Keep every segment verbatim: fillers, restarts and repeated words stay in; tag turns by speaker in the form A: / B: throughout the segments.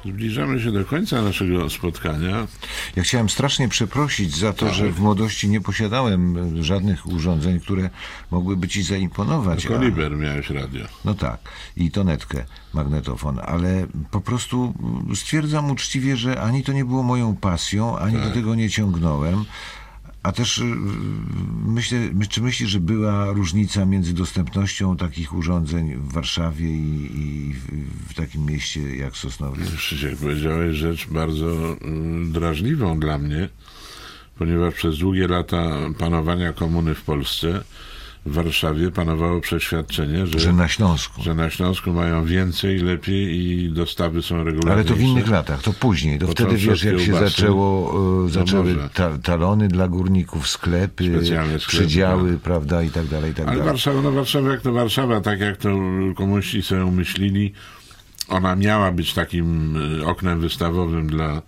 A: Zbliżamy się do końca naszego spotkania.
B: Ja chciałem strasznie przeprosić za to, tak. że w młodości nie posiadałem żadnych urządzeń, które mogłyby ci zaimponować.
A: Koliber a... miałeś radio.
B: No tak, i tonetkę, magnetofon, ale po prostu stwierdzam uczciwie, że ani to nie było moją pasją, ani tak. do tego nie ciągnąłem. A też myślę, czy myślisz, że była różnica między dostępnością takich urządzeń w Warszawie i, i w, w takim mieście jak Sosnowiec?
A: Krzysiek, powiedziałeś rzecz bardzo drażliwą dla mnie, ponieważ przez długie lata panowania komuny w Polsce w Warszawie panowało przeświadczenie, że,
B: że na Śląsku
A: że na Śląsku mają więcej, lepiej i dostawy są regularniejsze.
B: Ale to w innych latach, to później. To wtedy, wiesz, jak się zaczęło, e, zaczęły ta, talony dla górników, sklepy, sklepy przydziały, tak. prawda, i tak dalej, i tak
A: Ale
B: dalej.
A: Warszawa, no Warszawa jak to Warszawa, tak jak to komuniści sobie umyślili, ona miała być takim oknem wystawowym dla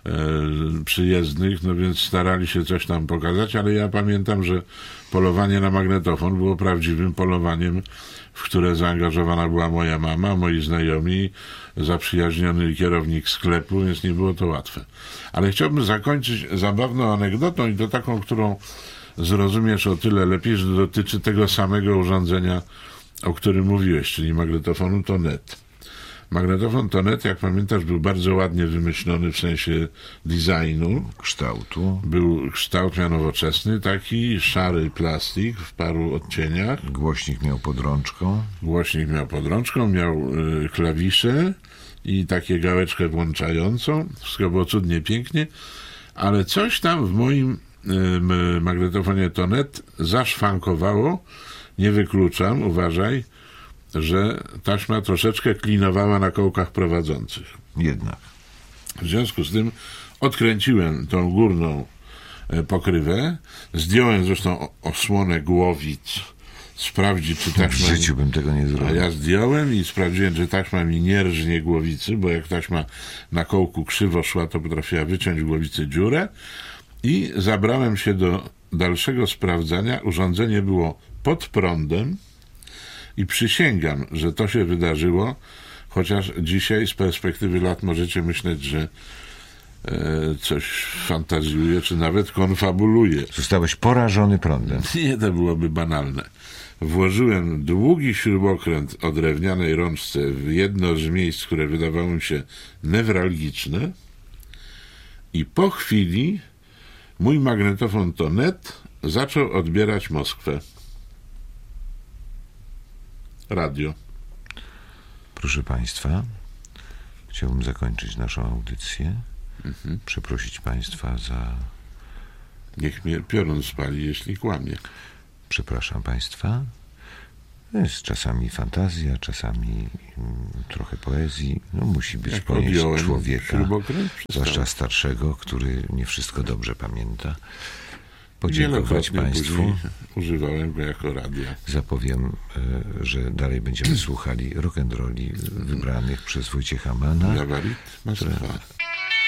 A: e, przyjezdnych, no więc starali się coś tam pokazać, ale ja pamiętam, że polowanie na magnetofon było prawdziwym polowaniem, w które zaangażowana była moja mama, moi znajomi, zaprzyjaźniony kierownik sklepu, więc nie było to łatwe. Ale chciałbym zakończyć zabawną anegdotą i to taką, którą zrozumiesz o tyle lepiej, że dotyczy tego samego urządzenia, o którym mówiłeś, czyli magnetofonu Tonet. Magnetofon Tonet, jak pamiętasz, był bardzo ładnie wymyślony w sensie designu.
B: Kształtu.
A: Był kształt miał nowoczesny, taki szary plastik w paru odcieniach.
B: Głośnik miał pod rączką.
A: Głośnik miał pod rączką, miał y, klawisze i takie gałeczkę włączającą. Wszystko było cudnie, pięknie, ale coś tam w moim y, magnetofonie Tonet zaszwankowało. Nie wykluczam, uważaj, że taśma troszeczkę klinowała na kołkach prowadzących.
B: Jednak.
A: W związku z tym odkręciłem tą górną pokrywę, zdjąłem zresztą osłonę głowic, sprawdzić, czy taśma...
B: W życiu bym tego nie zrobił.
A: A ja zdjąłem i sprawdziłem, czy taśma mi nie rżnie głowicy, bo jak taśma na kołku krzywo szła, to potrafiła wyciąć w głowicy dziurę i zabrałem się do dalszego sprawdzania. Urządzenie było pod prądem, i przysięgam, że to się wydarzyło, chociaż dzisiaj z perspektywy lat możecie myśleć, że e, coś fantazjuje, czy nawet konfabuluje.
B: Zostałeś porażony prądem.
A: Nie, to byłoby banalne. Włożyłem długi śrubokręt o drewnianej rączce w jedno z miejsc, które wydawało mi się newralgiczne, i po chwili mój magnetofon Tonet zaczął odbierać Moskwę. Radio.
B: Proszę Państwa, chciałbym zakończyć naszą audycję. Mhm. Przeprosić Państwa za...
A: Niech mnie piorun spali, jeśli kłamie.
B: Przepraszam Państwa. Jest czasami fantazja, czasami mm, trochę poezji. No, musi być
A: Jak
B: ponieść człowieka, zwłaszcza
A: przestał.
B: starszego, który nie wszystko dobrze pamięta. Podziękować Państwu.
A: Używałem go jako radia.
B: Zapowiem, że dalej będziemy słuchali rock'n'rolli wybranych przez Wojciecha Manna.
A: Gabarit Moskwa.